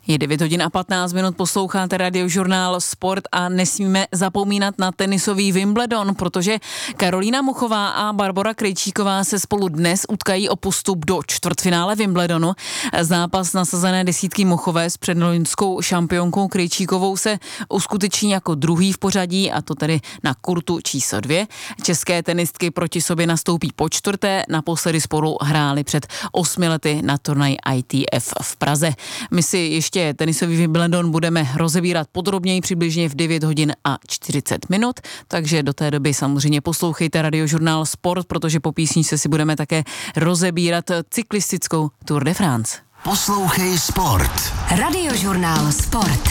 Je 9 hodin a 15 minut, posloucháte Radiožurnál Sport a nesmíme zapomínat na tenisový Wimbledon, protože Karolína Muchová a Barbora Krejčíková se spolu dnes utkají o postup do čtvrtfinále Wimbledonu. Zápas nasazené desítky Muchové s předloňskou šampionkou Krejčíkovou se uskuteční jako druhý v pořadí, a to tedy na kurtu číslo 2. České tenistky proti sobě nastoupí po čtvrté, naposledy spolu hráli před 8 lety na turnaji ITF v Praze. My si ještě tenisový Wimbledon budeme rozebírat podrobněji přibližně v 9 hodin a 40 minut, takže do té doby samozřejmě poslouchejte Radiožurnál Sport, protože po písničce si budeme také rozebírat cyklistickou Tour de France. Poslouchej Sport. Radiožurnál Sport.